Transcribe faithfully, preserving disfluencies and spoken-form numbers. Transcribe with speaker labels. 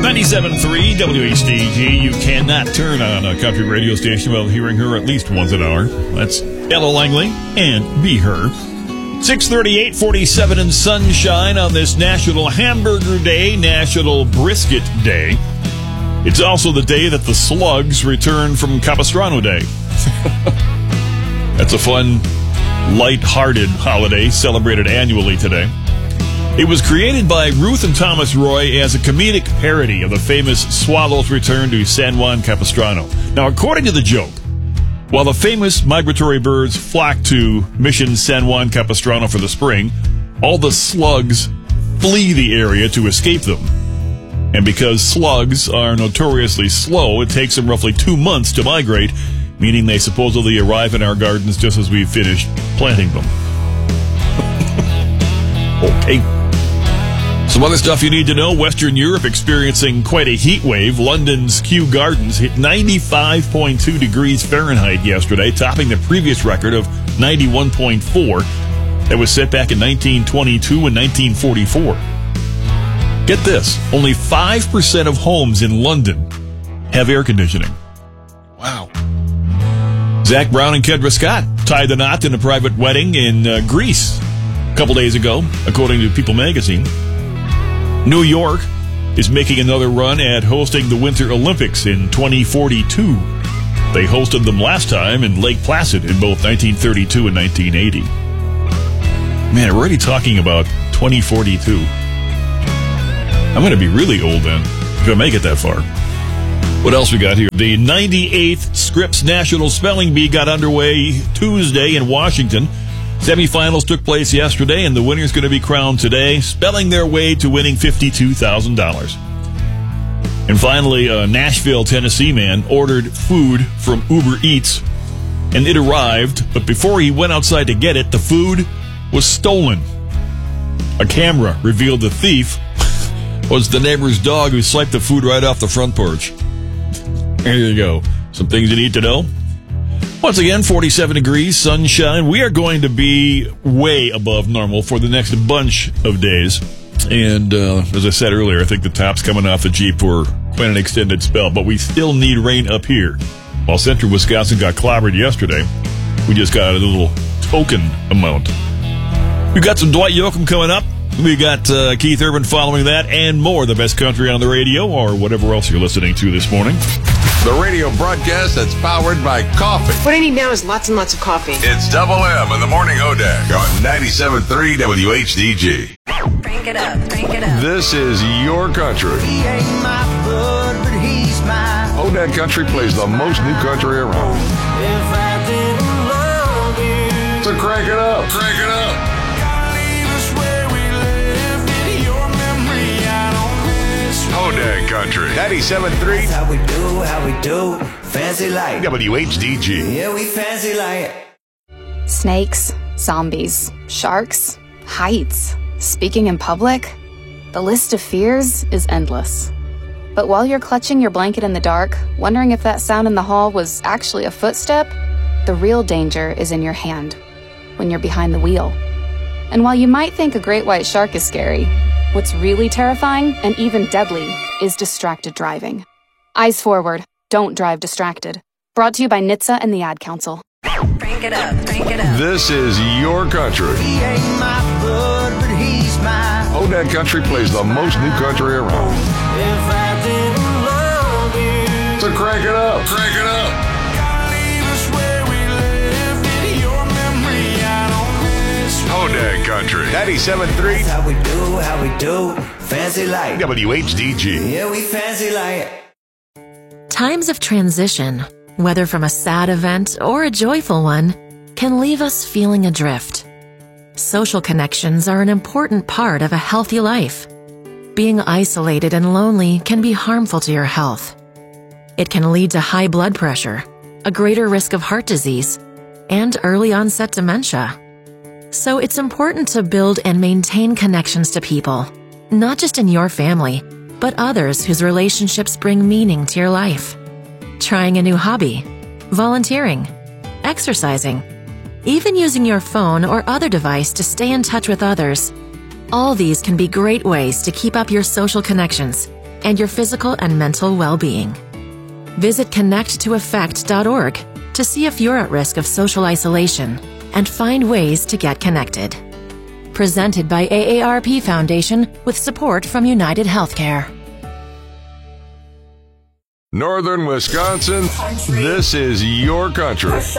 Speaker 1: ninety-seven point three W H D G. You cannot turn on a country radio station without hearing her at least once an hour. That's Ella Langley and Be Her. six thirty-eight, forty-seven and sunshine on this National Hamburger Day, National Brisket Day. It's also the day that the Slugs return from Capistrano Day. That's a fun, light-hearted holiday celebrated annually today. It was created by Ruth and Thomas Roy as a comedic parody of the famous Swallows' return to San Juan Capistrano. Now, according to the joke, while the famous migratory birds flock to Mission San Juan Capistrano for the spring, all the slugs flee the area to escape them. And because slugs are notoriously slow, it takes them roughly two months to migrate, meaning they supposedly arrive in our gardens just as we've finished planting them. Okay. Some other stuff you need to know. Western Europe experiencing quite a heat wave. London's Kew Gardens hit ninety-five point two degrees Fahrenheit yesterday, topping the previous record of ninety-one point four that was set back in nineteen twenty-two and nineteen forty-four. Get this, only five percent of homes in London have air conditioning. Wow. Zach Brown and Kendra Scott tied the knot in a private wedding in uh, Greece a couple days ago, according to People magazine. New York is making another run at hosting the Winter Olympics in twenty forty-two. They hosted them last time in Lake Placid in both nineteen thirty-two and nineteen eighty. Man, we're already talking about twenty forty-two. I'm going to be really old then, if I make it that far. What else we got here? The ninety-eighth Scripps National Spelling Bee got underway Tuesday in Washington. Semifinals took place yesterday, and the winner's going to be crowned today, spelling their way to winning fifty-two thousand dollars. And finally, a Nashville, Tennessee man ordered food from Uber Eats, and it arrived, but before he went outside to get it, the food was stolen. A camera revealed the thief was the neighbor's dog who swiped the food right off the front porch. There you go. Some things you need to know. Once again, forty-seven degrees, sunshine. We are going to be way above normal for the next bunch of days. And uh, as I said earlier, I think the top's coming off the Jeep for quite an extended spell. But we still need rain up here. While central Wisconsin got clobbered yesterday, we just got a little token amount. We've got some Dwight Yoakam coming up. We got uh, Keith Urban following that and more. The best country on the radio or whatever else you're listening to this morning.
Speaker 2: The radio broadcast that's powered by coffee.
Speaker 3: What I need now is lots and lots of coffee.
Speaker 2: It's Double M in the Morning Hodag on ninety-seven point three W H D G.
Speaker 4: Crank it up, crank it up.
Speaker 2: This is your country.
Speaker 5: He ain't my blood, but he's mine.
Speaker 2: Hodag Country plays the most new country around.
Speaker 5: If I didn't love you,
Speaker 2: So crank it up, crank it up.
Speaker 5: gotta leave us where we lived. In your memory, I don't miss you.
Speaker 2: Hodag Country. ninety-seven point three
Speaker 5: How we do, how we do. Fancy like.
Speaker 2: W H D G.
Speaker 5: Yeah, we fancy like.
Speaker 6: Snakes, zombies, sharks, heights, speaking in public. The list of fears is endless. But while you're clutching your blanket in the dark, wondering if that sound in the hall was actually a footstep, the real danger is in your hand, when you're behind the wheel. And while you might think a great white shark is scary, what's really terrifying and even deadly is distracted driving. Eyes forward, don't drive distracted. Brought to you by N H T S A and the Ad Council.
Speaker 4: Crank it up, crank it up.
Speaker 2: This is your country.
Speaker 5: He ain't my blood, but he's mine.
Speaker 2: Hodag Country plays the most new country around.
Speaker 5: If I didn't love you,
Speaker 2: So crank it up, crank it up.
Speaker 5: gotta leave us where we lived. In your memory, I don't miss you.
Speaker 2: Hodag Country. ninety-seven point three
Speaker 5: How we do, how we do. Fancy like.
Speaker 2: W H D G.
Speaker 5: Yeah, we fancy like.
Speaker 7: Times of transition, whether from a sad event or a joyful one, can leave us feeling adrift. Social connections are an important part of a healthy life. Being isolated and lonely can be harmful to your health. It can lead to high blood pressure, a greater risk of heart disease, and early onset dementia. So it's important to build and maintain connections to people, not just in your family, but others whose relationships bring meaning to your life. Trying a new hobby, volunteering, exercising, even using your phone or other device to stay in touch with others. All these can be great ways to keep up your social connections and your physical and mental well-being. Visit connect to effect dot org to see if you're at risk of social isolation and find ways to get connected. Presented by A A R P Foundation with support from United Healthcare.
Speaker 2: Northern Wisconsin, this is your country.